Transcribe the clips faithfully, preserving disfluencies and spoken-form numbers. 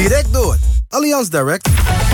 Direct door. Allianz Direct.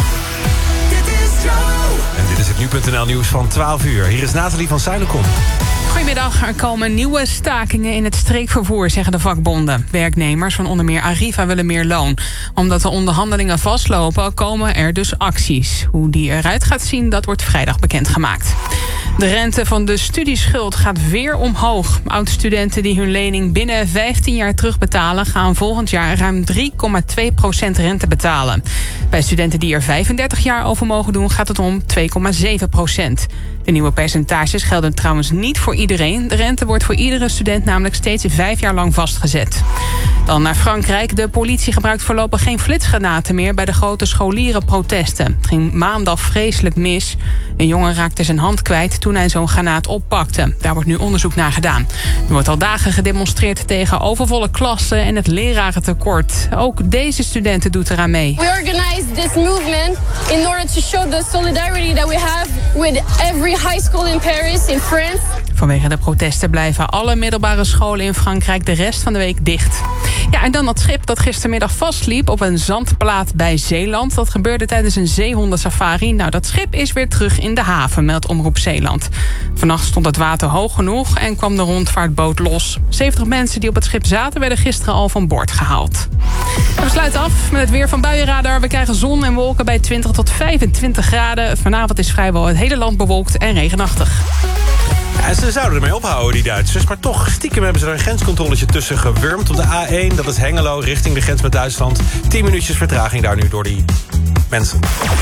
En dit is het nu punt n l nieuws van twaalf uur. Hier is Nathalie van Zuilenkom. Goedemiddag, er komen nieuwe stakingen in het streekvervoer, zeggen de vakbonden. Werknemers van onder meer Arriva willen meer loon. Omdat de onderhandelingen vastlopen, komen er dus acties. Hoe die eruit gaat zien, dat wordt vrijdag bekendgemaakt. De rente van de studieschuld gaat weer omhoog. Oud-studenten die hun lening binnen vijftien jaar terugbetalen... gaan volgend jaar ruim drie komma twee procent rente betalen. Bij studenten die er vijfendertig jaar over mogen doen... gaat het om twee komma zeven procent. De nieuwe percentages gelden trouwens niet voor iedereen. De rente wordt voor iedere student namelijk steeds vijf jaar lang vastgezet. Dan naar Frankrijk. De politie gebruikt voorlopig geen flitsgranaten meer... bij de grote scholierenprotesten. Het ging maandag vreselijk mis. Een jongen raakte zijn hand kwijt toen hij zo'n granaat oppakte. Daar wordt nu onderzoek naar gedaan. Er wordt al dagen gedemonstreerd tegen overvolle klassen... en het lerarentekort. Ook deze studenten doet eraan mee. We organized this movement in order to show the solidarity that we have with every high school in Paris, in France. Vanwege de protesten blijven alle middelbare scholen in Frankrijk de rest van de week dicht. Ja, en dan dat schip dat gistermiddag vastliep op een zandplaat bij Zeeland. Dat gebeurde tijdens een zeehondensafari. Nou, dat schip is weer terug in de haven, meldt Omroep Zeeland. Vannacht stond het water hoog genoeg en kwam de rondvaartboot los. zeventig mensen die op het schip zaten werden gisteren al van boord gehaald. En we sluiten af met het weer van Buienradar. We krijgen zon en wolken bij twintig tot vijfentwintig graden. Vanavond is vrijwel het hele land bewolkt en regenachtig. En ze zouden ermee ophouden, die Duitsers. Maar toch, stiekem hebben ze er een grenscontroletje tussen gewurmd. Op de A één, dat is Hengelo, richting de grens met Duitsland. tien minuutjes vertraging daar nu door die mensen.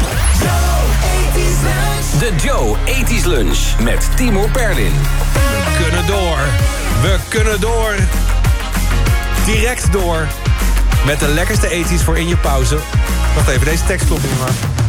De Joe eighties Lunch met Timo Perlin. We kunnen door. We kunnen door. Direct door. Met de lekkerste eighties voor in je pauze. Wacht even, deze tekst klopt niet maar.